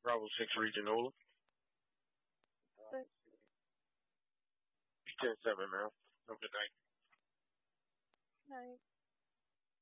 Bravo 6 Regional. But 10-7, man. Have a good night. night.